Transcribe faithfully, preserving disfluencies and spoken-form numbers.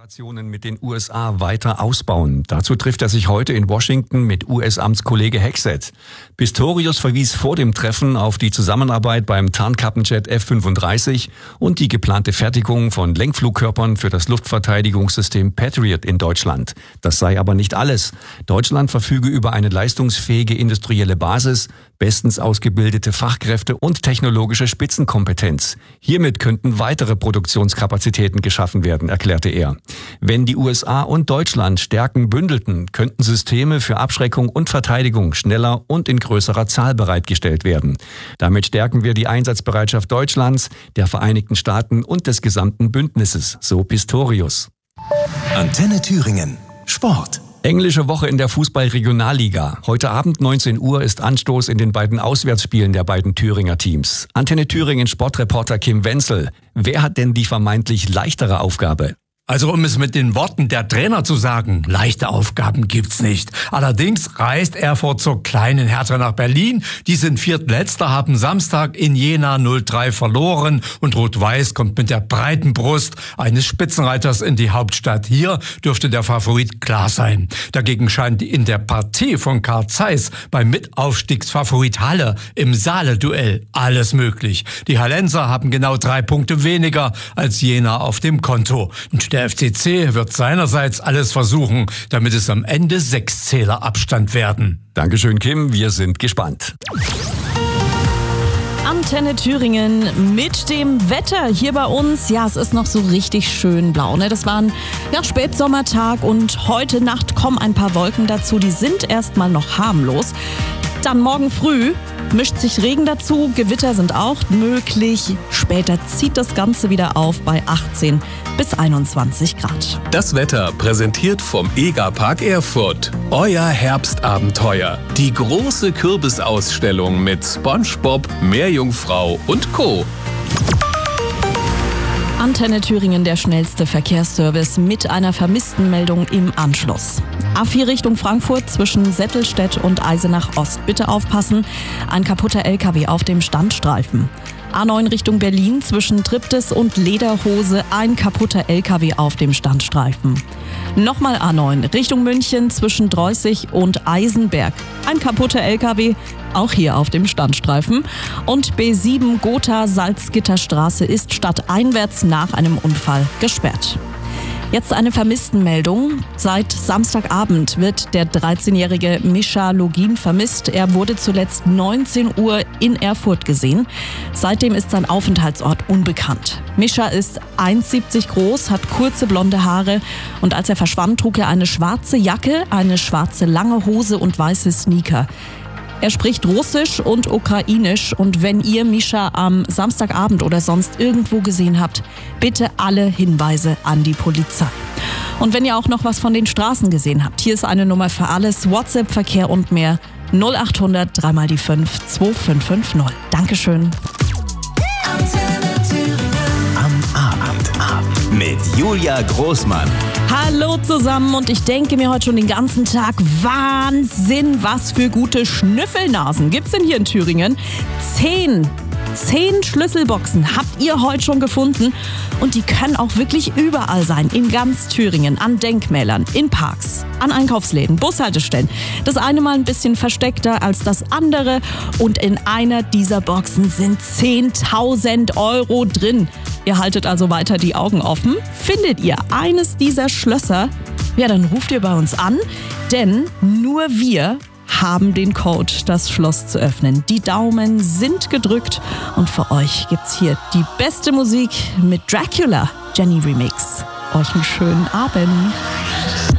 Kooperationen mit den U S A weiter ausbauen. Dazu trifft er sich heute in Washington mit U S-Amtskollege Hegseth. Pistorius verwies vor dem Treffen auf die Zusammenarbeit beim Tarnkappenjet F fünfunddreißig und die geplante Fertigung von Lenkflugkörpern für das Luftverteidigungssystem Patriot in Deutschland. Das sei aber nicht alles. Deutschland verfüge über eine leistungsfähige industrielle Basis, bestens ausgebildete Fachkräfte und technologische Spitzenkompetenz. Hiermit könnten weitere Produktionskapazitäten geschaffen werden, erklärte er. Wenn die U S A und Deutschland Stärken bündelten, könnten Systeme für Abschreckung und Verteidigung schneller und in größerer Zahl bereitgestellt werden. Damit stärken wir die Einsatzbereitschaft Deutschlands, der Vereinigten Staaten und des gesamten Bündnisses, so Pistorius. Antenne Thüringen. Sport. Englische Woche in der Fußball-Regionalliga. Heute Abend neunzehn Uhr ist Anstoß in den beiden Auswärtsspielen der beiden Thüringer Teams. Antenne Thüringen Sportreporter Kim Wenzel. Wer hat denn die vermeintlich leichtere Aufgabe? Also um es mit den Worten der Trainer zu sagen, leichte Aufgaben gibt's nicht. Allerdings reist Erfurt zur kleinen Hertha nach Berlin. Die sind Viertletzter, haben Samstag in Jena null drei verloren und Rot-Weiß kommt mit der breiten Brust eines Spitzenreiters in die Hauptstadt. Hier dürfte der Favorit klar sein. Dagegen scheint in der Partie von Carl Zeiss beim Mitaufstiegsfavorit Halle im Saale-Duell alles möglich. Die Hallenser haben genau drei Punkte weniger als Jena auf dem Konto. Und der F C C wird seinerseits alles versuchen, damit es am Ende sechs Zähler Abstand werden. Dankeschön, Kim. Wir sind gespannt. Antenne Thüringen mit dem Wetter hier bei uns. Ja, es ist noch so richtig schön blau, ne? Das war ein ja, Spätsommertag und heute Nacht kommen ein paar Wolken dazu. Die sind erstmal noch harmlos. Dann morgen früh mischt sich Regen dazu, Gewitter sind auch möglich. Später zieht das Ganze wieder auf bei achtzehn bis einundzwanzig Grad. Das Wetter präsentiert vom EGA-Park Erfurt. Euer Herbstabenteuer. Die große Kürbisausstellung mit SpongeBob, Meerjungfrau und Co. Antenne Thüringen, der schnellste Verkehrsservice mit einer Vermisstenmeldung im Anschluss. A vier Richtung Frankfurt zwischen Settelstedt und Eisenach Ost. Bitte aufpassen, ein kaputter L K W auf dem Standstreifen. A neun Richtung Berlin zwischen Triptis und Lederhose, ein kaputter L K W auf dem Standstreifen. Nochmal A neun Richtung München zwischen Dreußig und Eisenberg, ein kaputter L K W, auch hier auf dem Standstreifen. Und B sieben Gotha-Salzgitterstraße ist stadteinwärts nach einem Unfall gesperrt. Jetzt eine Vermisstenmeldung. Seit Samstagabend wird der dreizehnjährige Mischa Login vermisst. Er wurde zuletzt neunzehn Uhr in Erfurt gesehen. Seitdem ist sein Aufenthaltsort unbekannt. Mischa ist eins siebzig groß, hat kurze blonde Haare und als er verschwand, trug er eine schwarze Jacke, eine schwarze lange Hose und weiße Sneaker. Er spricht Russisch und Ukrainisch und wenn ihr Mischa am Samstagabend oder sonst irgendwo gesehen habt, bitte alle Hinweise an die Polizei. Und wenn ihr auch noch was von den Straßen gesehen habt, hier ist eine Nummer für alles, WhatsApp, Verkehr und mehr, null achthundert drei mal die fünf zwei fünf fünf null. Dankeschön. Am Abendabend mit Julia Großmann. Hallo zusammen und ich denke mir heute schon den ganzen Tag, Wahnsinn, was für gute Schnüffelnasen gibt's denn hier in Thüringen? Zehn, zehn Schlüsselboxen habt ihr heute schon gefunden und die können auch wirklich überall sein, in ganz Thüringen, an Denkmälern, in Parks, an Einkaufsläden, Bushaltestellen. Das eine mal ein bisschen versteckter als das andere und in einer dieser Boxen sind zehntausend Euro drin. Ihr haltet also weiter die Augen offen. Findet ihr eines dieser Schlösser, ja, dann ruft ihr bei uns an, denn nur wir haben den Code, das Schloss zu öffnen. Die Daumen sind gedrückt und für euch gibt's hier die beste Musik mit Dracula, Jenny Remix. Euch einen schönen Abend.